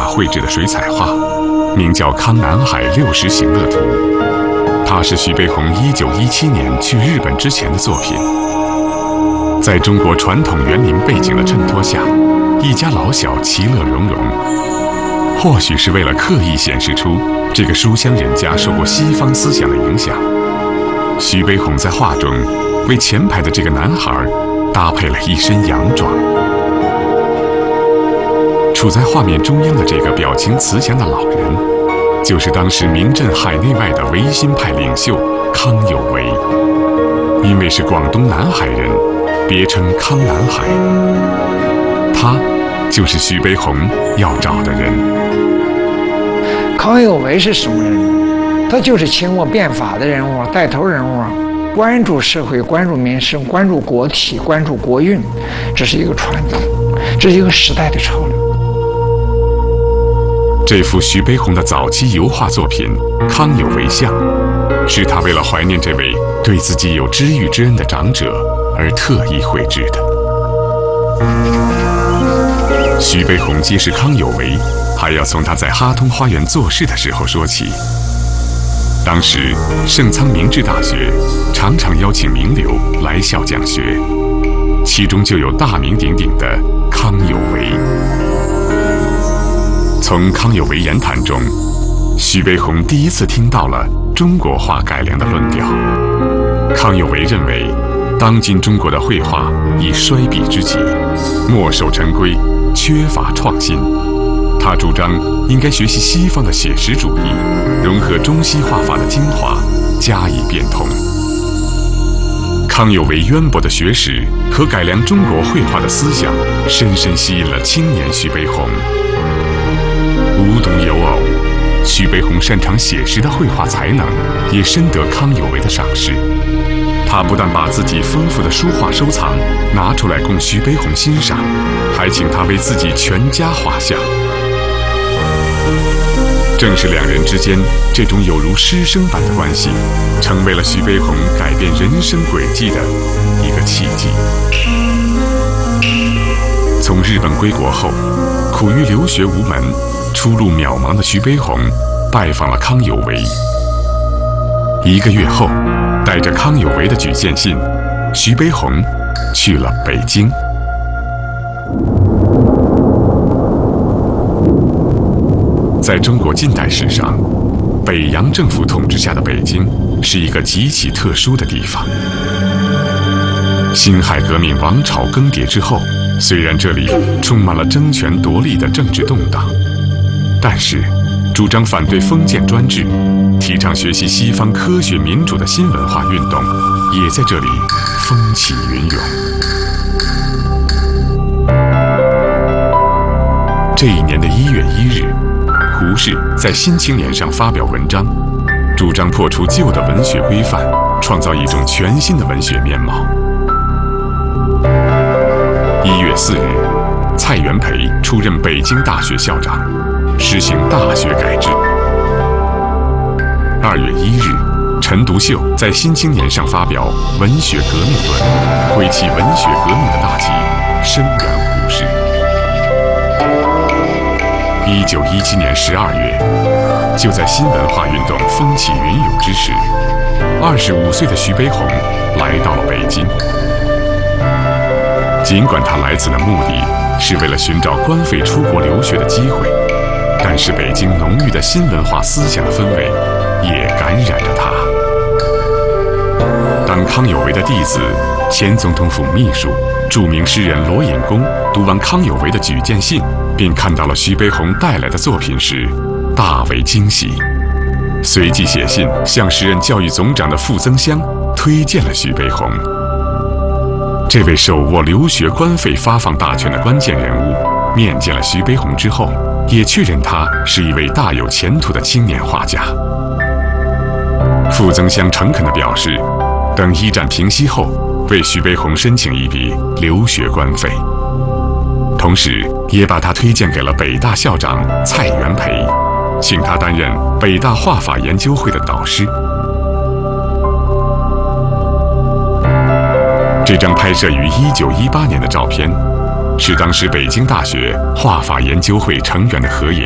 绘制的水彩画，名叫《康南海60行乐图》。它是徐悲鸿1917年去日本之前的作品。在中国传统园林背景的衬托下，一家老小其乐融融。或许是为了刻意显示出这个书香人家受过西方思想的影响，徐悲鸿在画中为前排的这个男孩搭配了一身洋装。处在画面中央的这个表情慈祥的老人，就是当时名震海内外的维新派领袖康有为。因为是广东南海人，别称康南海。他就是徐悲鸿要找的人。 康有为是什么人？他就是清末变法的人物，带头人物，关注社会，关注民生，关注国体，关注国运，这是一个传统，这是一个时代的潮流。 这幅徐悲鸿的早期油画作品《康有为像》，是他为了怀念这位对自己有知遇之恩的长者而特意绘制的。徐悲鸿揭示康有为，还要从他在哈通花园做事的时候说起。当时盛仓明治大学常常邀请名流来校讲学，其中就有大名鼎鼎的康有为。从康有为言谈中，徐悲鸿第一次听到了中国画改良的论调。康有为认为，当今中国的绘画已衰敝之极，墨守成规，缺乏创新。他主张应该学习西方的写实主义，融合中西画法的精华，加以变通。康有为渊博的学识和改良中国绘画的思想，深深吸引了青年徐悲鸿。无独有偶，徐悲鸿擅长写实的绘画才能，也深得康有为的赏识。他不但把自己丰富的书画收藏拿出来供徐悲鸿欣赏，还请他为自己全家画像。正是两人之间这种有如师生般的关系，成为了徐悲鸿改变人生轨迹的一个契机。从日本归国后，苦于留学无门，出路渺茫的徐悲鸿拜访了康有为。1个月后，带着康有为的举荐信，徐悲鸿去了北京。在中国近代史上，北洋政府统治下的北京是一个极其特殊的地方。辛亥革命王朝更迭之后，虽然这里充满了争权夺利的政治动荡，但是主张反对封建专制，提倡学习西方科学民主的新文化运动，也在这里风起云涌。这一年的1月1日，胡适在《新青年》上发表文章，主张破除旧的文学规范，创造一种全新的文学面貌。1月4日，蔡元培出任北京大学校长，实行大学改制。2月1日，陈独秀在《新青年》上发表《文学革命论》，挥起文学革命的大旗，声援胡适。1917年12月，就在新文化运动风起云涌之时，25岁的徐悲鸿来到了北京。尽管他来此的目的是为了寻找官费出国留学的机会，但是北京浓郁的新文化思想的氛围也感染着他。当康有为的弟子、前总统府秘书、著名诗人罗隐公读完康有为的举荐信，并看到了徐悲鸿带来的作品时，大为惊喜，随即写信向时任教育总长的傅增湘推荐了徐悲鸿。这位手握留学官费发放大权的关键人物，面见了徐悲鸿之后，也确认他是一位大有前途的青年画家。傅增湘诚恳地表示，等一战平息后，为徐悲鸿申请一笔留学官费，同时也把他推荐给了北大校长蔡元培，请他担任北大画法研究会的导师。这张拍摄于1918年的照片，是当时北京大学画法研究会成员的合影。